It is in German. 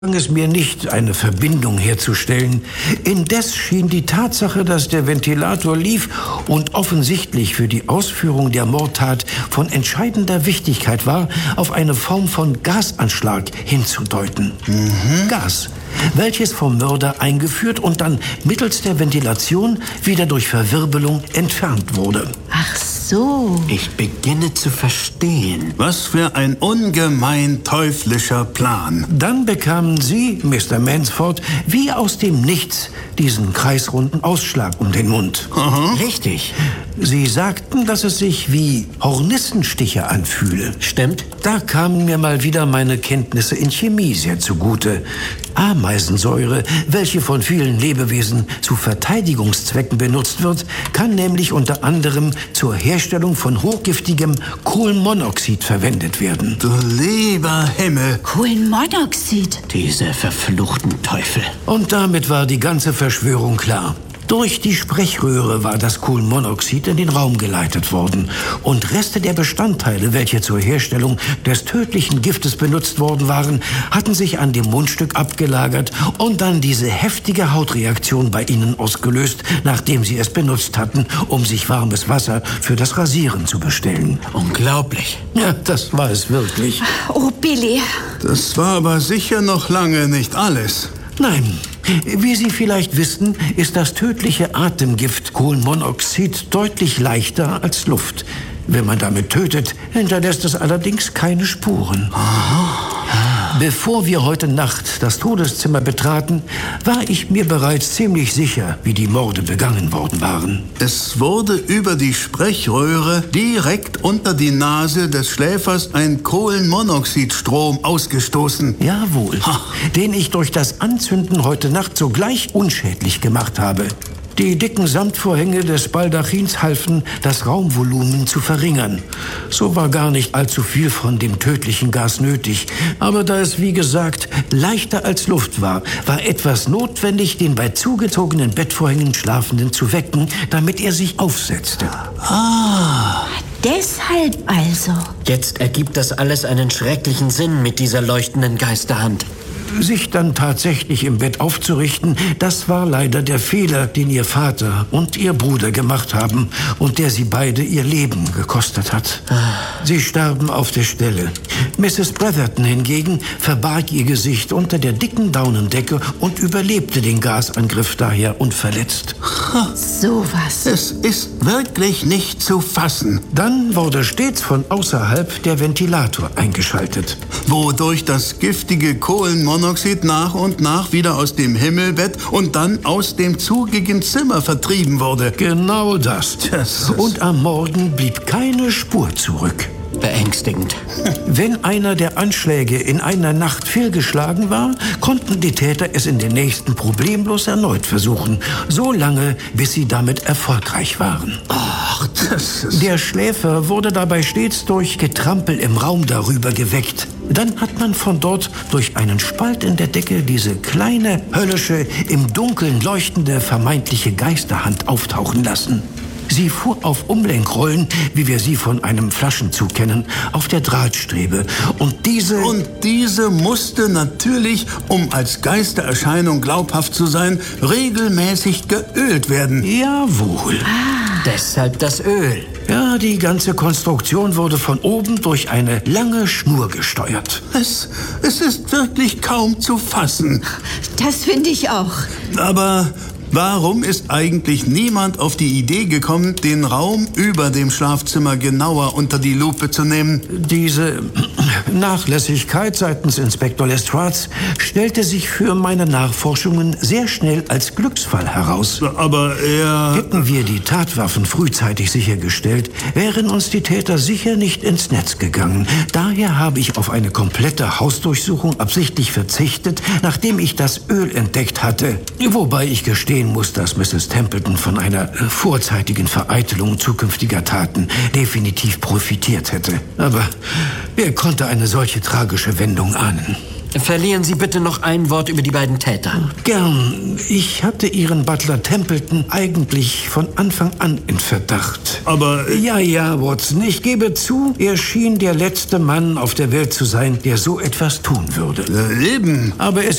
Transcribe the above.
es mir nicht, eine Verbindung herzustellen. Indes schien die Tatsache, dass der Ventilator lief und offensichtlich für die Ausführung der Mordtat von entscheidender Wichtigkeit war, auf eine Form von Gasanschlag hinzudeuten. Gas, welches vom Mörder eingeführt und dann mittels der Ventilation wieder durch Verwirbelung entfernt wurde. Ach so. Ich beginne zu verstehen. Was für ein ungemein teuflischer Plan. Dann bekamen Sie, Mr. Mansford, wie aus dem Nichts diesen kreisrunden Ausschlag um den Mund. Aha. Richtig. Sie sagten, dass es sich wie Hornissenstiche anfühle. Stimmt. Da kamen mir mal wieder meine Kenntnisse in Chemie sehr zugute. Ameisensäure, welche von vielen Lebewesen zu Verteidigungszwecken benutzt wird, kann nämlich unter anderem zur Herstellung von hochgiftigem Kohlenmonoxid verwendet werden. Du lieber Himmel. Kohlenmonoxid. Diese verfluchten Teufel. Und damit war die ganze Verschwörung klar. Durch die Sprechröhre war das Kohlenmonoxid in den Raum geleitet worden und Reste der Bestandteile, welche zur Herstellung des tödlichen Giftes benutzt worden waren, hatten sich an dem Mundstück abgelagert und dann diese heftige Hautreaktion bei ihnen ausgelöst, nachdem sie es benutzt hatten, um sich warmes Wasser für das Rasieren zu bestellen. Unglaublich. Ja, das war es wirklich. Oh, Billy. Das war aber sicher noch lange nicht alles. Nein, wie Sie vielleicht wissen, ist das tödliche Atemgift Kohlenmonoxid deutlich leichter als Luft. Wenn man damit tötet, hinterlässt es allerdings keine Spuren. Bevor wir heute Nacht das Todeszimmer betraten, war ich mir bereits ziemlich sicher, wie die Morde begangen worden waren. Es wurde über die Sprechröhre direkt unter die Nase des Schläfers ein Kohlenmonoxidstrom ausgestoßen. Jawohl, den ich durch das Anzünden heute Nacht sogleich unschädlich gemacht habe. Die dicken Samtvorhänge des Baldachins halfen, das Raumvolumen zu verringern. So war gar nicht allzu viel von dem tödlichen Gas nötig. Aber da es, wie gesagt, leichter als Luft war, war etwas notwendig, den bei zugezogenen Bettvorhängen Schlafenden zu wecken, damit er sich aufsetzte. Deshalb also. Jetzt ergibt das alles einen schrecklichen Sinn mit dieser leuchtenden Geisterhand. Sich dann tatsächlich im Bett aufzurichten, das war leider der Fehler, den ihr Vater und ihr Bruder gemacht haben und der sie beide ihr Leben gekostet hat. Sie starben auf der Stelle. Mrs. Bretherton hingegen verbarg ihr Gesicht unter der dicken Daunendecke und überlebte den Gasangriff daher unverletzt. Sowas. Es ist wirklich nicht zu fassen. Dann wurde stets von außerhalb der Ventilator eingeschaltet. Wodurch das giftige Kohlenmonoxid nach und nach wieder aus dem Himmelbett und dann aus dem zugigen Zimmer vertrieben wurde. Genau das. Das ist- Und am Morgen blieb keine Spur zurück. Beängstigend. Wenn einer der Anschläge in einer Nacht fehlgeschlagen war, konnten die Täter es in den nächsten problemlos erneut versuchen. So lange, bis sie damit erfolgreich waren. Ach, das ist... Der Schläfer wurde dabei stets durch Getrampel im Raum darüber geweckt. Dann hat man von dort durch einen Spalt in der Decke diese kleine, höllische, im Dunkeln leuchtende, vermeintliche Geisterhand auftauchen lassen. Sie fuhr auf Umlenkrollen, wie wir sie von einem Flaschenzug kennen, auf der Drahtstrebe. Und diese musste natürlich, um als Geistererscheinung glaubhaft zu sein, regelmäßig geölt werden. Jawohl. Deshalb das Öl. Ja, die ganze Konstruktion wurde von oben durch eine lange Schnur gesteuert. Es ist wirklich kaum zu fassen. Das finde ich auch. Aber warum ist eigentlich niemand auf die Idee gekommen, den Raum über dem Schlafzimmer genauer unter die Lupe zu nehmen? Diese Nachlässigkeit seitens Inspektor Lestrades stellte sich für meine Nachforschungen sehr schnell als Glücksfall heraus. Aber Hätten wir die Tatwaffen frühzeitig sichergestellt, wären uns die Täter sicher nicht ins Netz gegangen. Daher habe ich auf eine komplette Hausdurchsuchung absichtlich verzichtet, nachdem ich das Öl entdeckt hatte. Wobei ich gestehen muss, dass Mrs. Templeton von einer vorzeitigen Vereitelung zukünftiger Taten definitiv profitiert hätte. Aber wer konnte eine solche tragische Wendung ahnen? Verlieren Sie bitte noch ein Wort über die beiden Täter. Gern. Ich hatte Ihren Butler Templeton eigentlich von Anfang an in Verdacht. Aber... Ja, Watson, ich gebe zu, er schien der letzte Mann auf der Welt zu sein, der so etwas tun würde. Eben. Aber es